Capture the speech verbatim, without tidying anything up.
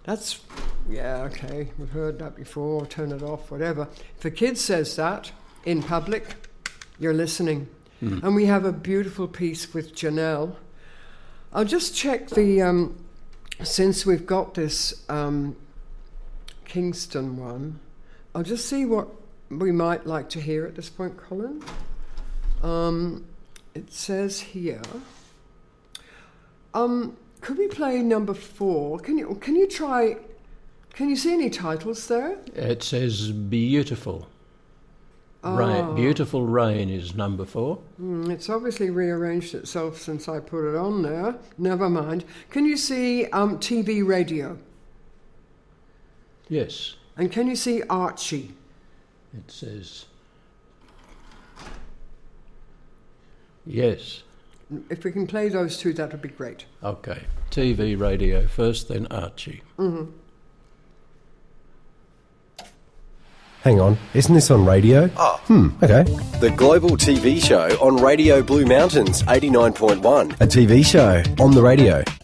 That's, yeah, okay, we've heard that before, turn it off, whatever. If a kid says that in public, you're listening. Mm. And we have a beautiful piece with Janelle. I'll just check the, um, since we've got this um, Kingston one, I'll just see what we might like to hear at this point, Colin. Um, it says here, um, could we play number four? Can you can you try, can you see any titles there? It says Beautiful. Oh. Rain, Beautiful Rain is number four. Mm, it's obviously rearranged itself since I put it on there. Never mind. Can you see um, T V radio? Yes. And can you see Archie? It says... Yes. If we can play those two, that would be great. Okay. T V, radio first, then Archie. Mm-hmm. Hang on, isn't this on radio? Oh. Hmm, okay. The Global T V Show on Radio Blue Mountains eighty-nine point one. A T V show on the radio.